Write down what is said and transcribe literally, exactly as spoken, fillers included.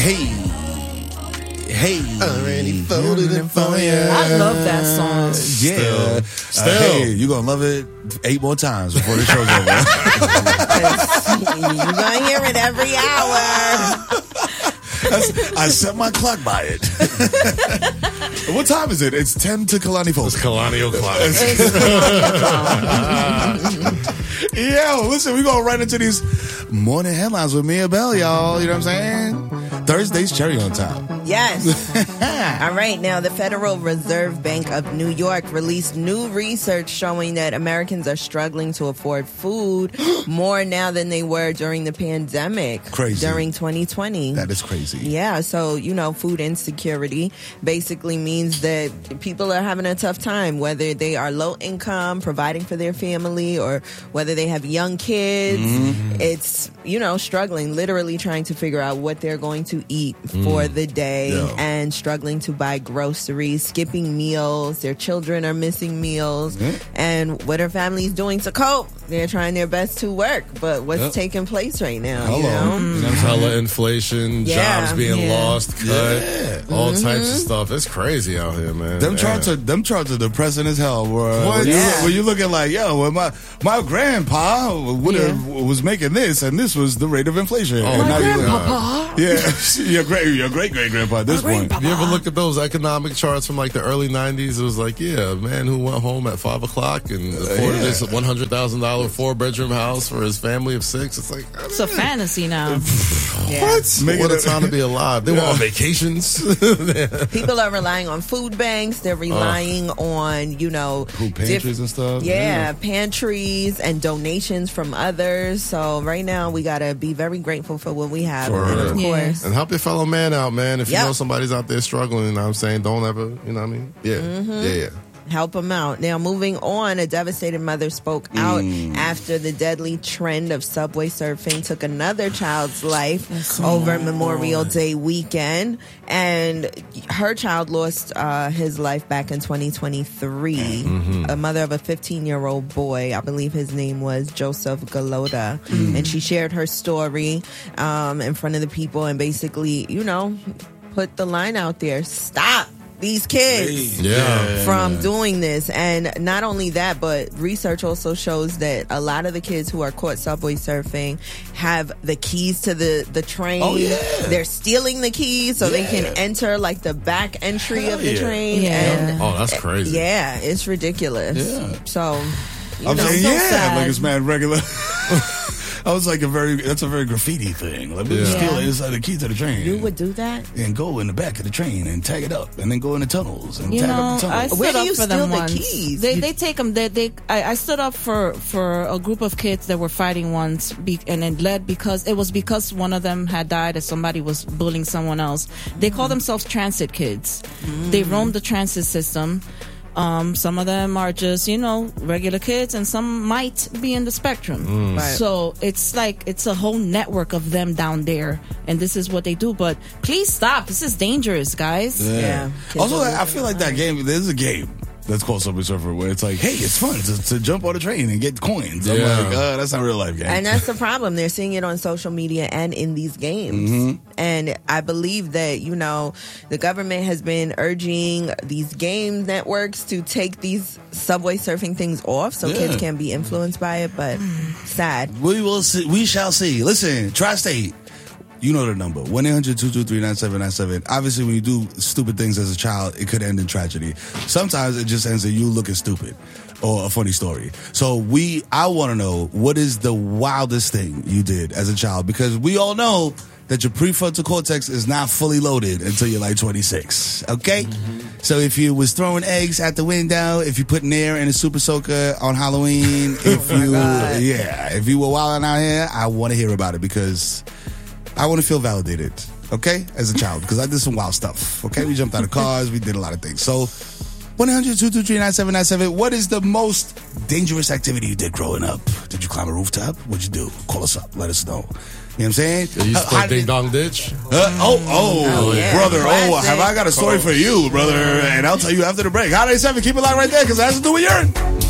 Hey. Hey. Already folded it for you. I love that song. Yeah. Still. Uh, hey, you're going to love it eight more times before the show's over. You're going to hear it every hour. That's, I set my clock by it. What time is it? It's ten to Kalani Folks. It's Kalani O'Clock. Yeah, listen, we going right into these morning headlines with Mia Bell, y'all. You know what I'm saying? Thursday's cherry on top. Yes. All right. Now, the Federal Reserve Bank of New York released new research showing that Americans are struggling to afford food more now than they were during the pandemic. Crazy. During twenty twenty. That is crazy. Yeah. So, you know, food insecurity basically means that people are having a tough time, whether they are low income, providing for their family, or whether they have young kids. Mm-hmm. It's, you know, struggling, literally trying to figure out what they're going to eat mm. for the day. Yeah. And struggling to buy groceries, skipping meals. Their children are missing meals. Mm-hmm. And what are families doing to cope? They're trying their best to work, but what's yep. taking place right now? Hello. You know? Mm-hmm. Hella inflation, yeah. jobs being yeah. lost, cut, yeah. all mm-hmm. types of stuff. It's crazy out here, man. Them yeah. charts are them charts are depressing as hell. Where, what? When, yeah. you, when you looking like, yo, well, my my grandpa would have yeah. was making this, and this was the rate of inflation. Oh, and my now grandpapa. You, yeah, your great your great great grandpa at this my point. You ever look at those economic charts from like the early nineties? It was like, yeah, a man who went home at five o'clock and afforded uh, yeah. this one hundred thousand dollar four bedroom house for his family of six. It's like, it's a fantasy now. yeah. What? Making what a it, time to be alive. They yeah. were on vacations. People are relying on food banks. They're relying uh, on, you know, food pantries diff- and stuff. Yeah, yeah, pantries and donations from others. So right now we got to be very grateful for what we have. For and real. of Yeah. course. And help your fellow man out, man. If yep. you know somebody's out there struggling, you know what I'm saying, don't ever, you know what I mean? Yeah. Mm-hmm. Yeah, yeah. Help them out. Now, moving on, a devastated mother spoke out mm. after the deadly trend of subway surfing took another child's life That's over so Memorial boy. Day weekend. And her child lost uh, his life back in twenty twenty-three. Mm-hmm. A mother of a fifteen-year-old boy, I believe his name was Joseph Galota. Mm. And she shared her story um, in front of the people and basically, you know, put the line out there. Stop these kids yeah. from doing this. And not only that, but research also shows that a lot of the kids who are caught subway surfing have the keys to the, the train. Oh, yeah. They're stealing the keys so yeah. they can enter like the back entry Hell of the yeah. train. Yeah. And oh, that's crazy. Yeah, it's ridiculous. Yeah. So, you I'm know, saying, so yeah, sad. like it's mad regular. I was like a very, that's a very graffiti thing. Like, we Yeah. steal inside the key to the train. You would do that? And go in the back of the train and tag it up, and then go in the tunnels and You tag know, up the I tunnels. stood Where do up you for steal them the once. keys? They You- they take them. They, they I, I stood up for for a group of kids that were fighting once, be, and it led because it was because one of them had died and somebody was bullying someone else. They call themselves transit kids. Mm. They roam the transit system. Um, some of them are just, you know, regular kids, and some might be in the spectrum. Mm. Right. So it's like, it's a whole network of them down there, and this is what they do. But please stop. This is dangerous, guys. Yeah. Yeah. Also, I feel like that game, there's a game that's called Subway Surfer where it's like, hey, it's fun to, to jump on a train and get coins. I'm Yeah. like, uh, that's not a real life game. And that's the problem. They're seeing it on social media and in these games. Mm-hmm. And I believe that, you know, the government has been urging these game networks to take these subway surfing things off so Yeah. kids can be influenced by it. But sad. We will see. We shall see. Listen, Tri-State. You know the number. one eight hundred two two three nine seven nine seven. Obviously, when you do stupid things as a child, it could end in tragedy. Sometimes it just ends in you looking stupid or a funny story. So we, I want to know, what is the wildest thing you did as a child? Because we all know that your prefrontal cortex is not fully loaded until you're like twenty-six. Okay? Mm-hmm. So if you was throwing eggs out the window, if you put Nair in a super soaker on Halloween, if oh you, God. yeah, if you were wilding out here, I want to hear about it because I want to feel validated, okay, as a child, because I did some wild stuff, okay? We jumped out of cars. We did a lot of things. So, one eight hundred two two three nine seven nine seven, what is the most dangerous activity you did growing up? Did you climb a rooftop? What'd you do? Call us up. Let us know. You know what I'm saying? Did you Uh, split how Ding did- Dong Ditch? Uh, oh, oh, Oh, yeah. brother, oh, Classic. have I got a story for you, brother? And I'll tell you after the break. Hot eighty-seven, keep it locked right there, because it has to do with urine.